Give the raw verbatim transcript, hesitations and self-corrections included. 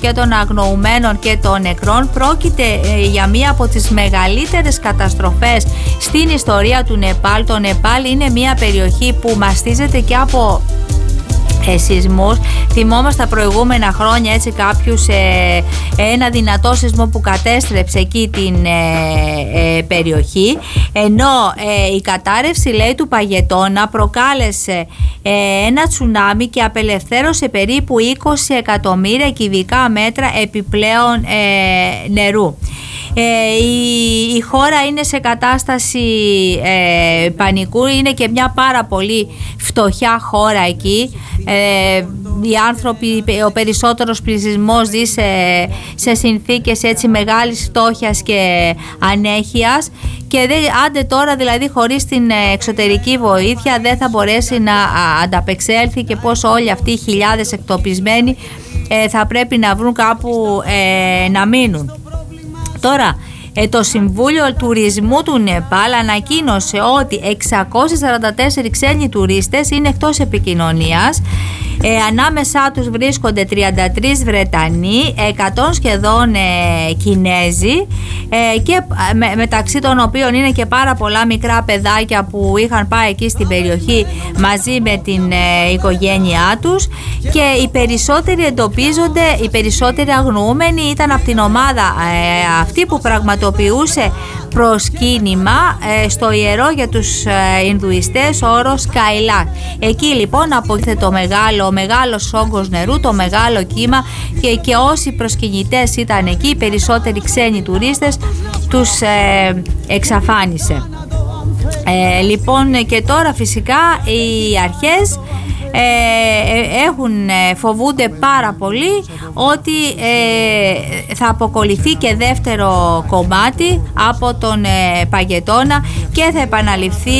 και των αγνοουμένων και των νεκρών. Πρόκειται για μία από τις μεγαλύτερες καταστροφές στην ιστορία του Νεπάλ. Το Νεπάλ είναι μία περιοχή που μαστίζεται και από ε, σεισμούς. Θυμόμαστε τα προηγούμενα χρόνια έτσι κάποιους ε, ένα δυνατό σεισμό που κατέστρεψε εκεί την ε, ε, περιοχή, ενώ ε, η κατάρρευση, λέει, του Παγετώνα προκάλεσε ε, ένα τσουνάμι και απελευθέρωσε περίπου είκοσι εκατομμύρια κυβικά μέτρα επιπλέον ε, νερού. Ε, η, η χώρα είναι σε κατάσταση ε, πανικού, είναι και μια πάρα πολύ φτωχιά χώρα εκεί. Ε, οι άνθρωποι, ο περισσότερος πληθυσμός ζει σε, σε συνθήκες έτσι μεγάλης φτώχειας και ανέχειας, και δεν, άντε τώρα δηλαδή χωρίς την εξωτερική βοήθεια δεν θα μπορέσει να ανταπεξέλθει, και πως όλοι αυτοί οι χιλιάδες εκτοπισμένοι ε, θα πρέπει να βρουν κάπου ε, να μείνουν. Τώρα, ε, το Συμβούλιο Τουρισμού του Νεπάλ ανακοίνωσε ότι εξακόσιοι σαράντα τέσσερις ξένοι τουρίστες είναι εκτός επικοινωνίας. Ε, ανάμεσά τους βρίσκονται τριάντα τρεις Βρετανοί, εκατό σχεδόν ε, Κινέζοι, ε, και με, μεταξύ των οποίων είναι και πάρα πολλά μικρά παιδάκια που είχαν πάει εκεί στην περιοχή μαζί με την ε, οικογένειά τους, και οι περισσότεροι εντοπίζονται, οι περισσότεροι αγνοούμενοι ήταν από την ομάδα ε, αυτή που πραγματοποιούσε προσκύνημα ε, στο ιερό για τους ε, Ινδουιστές όρο Σκαϊλάκ. Εκεί λοιπόν αποκύθηκε το μεγάλο ο μεγάλος όγκος νερού, το μεγάλο κύμα, και, και όσοι προσκυνητές ήταν εκεί, οι περισσότεροι ξένοι τουρίστες, τους ε, εξαφάνισε. Ε, λοιπόν, και τώρα φυσικά οι αρχές ε, έχουν, φοβούνται πάρα πολύ ότι ε, θα αποκολληθεί και δεύτερο κομμάτι από τον ε, Παγετώνα και θα επαναληφθεί